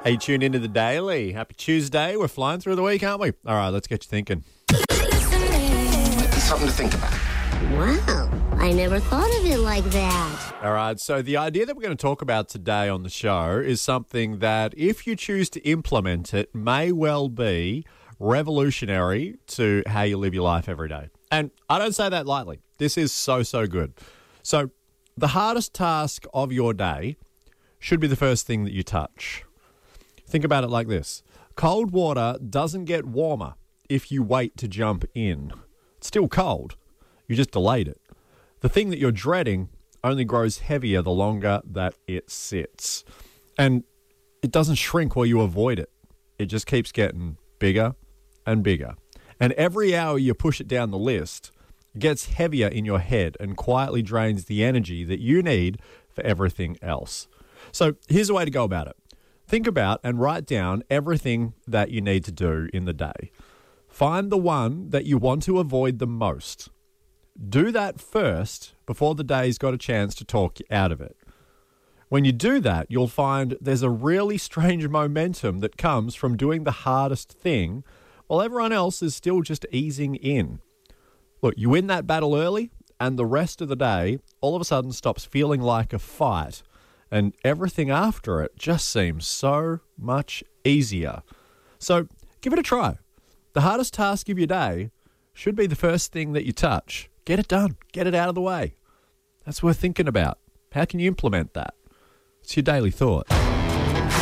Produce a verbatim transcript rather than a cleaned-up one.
Hey, tune into the Daily. Happy Tuesday. We're flying through the week, aren't we? All right, let's get you thinking. Something to think about. Wow, I never thought of it like that. All right, so the idea that we're going to talk about today on the show is something that, if you choose to implement it, may well be revolutionary to how you live your life every day. And I don't say that lightly. This is so, so good. So the hardest task of your day should be the first thing that you touch. Think about it like this. Cold water doesn't get warmer if you wait to jump in. It's still cold. You just delayed it. The thing that you're dreading only grows heavier the longer that it sits. And it doesn't shrink while you avoid it. It just keeps getting bigger and bigger. And every hour you push it down the list, it gets heavier in your head and quietly drains the energy that you need for everything else. So here's a way to go about it. Think about and write down everything that you need to do in the day. Find the one that you want to avoid the most. Do that first before the day's got a chance to talk you out of it. When you do that, you'll find there's a really strange momentum that comes from doing the hardest thing while everyone else is still just easing in. Look, you win that battle early, and the rest of the day all of a sudden stops feeling like a fight, and everything after it just seems so much easier. So give it a try. The hardest task of your day should be the first thing that you touch. Get it done. Get it out of the way. That's worth thinking about. How can you implement that? It's your daily thought.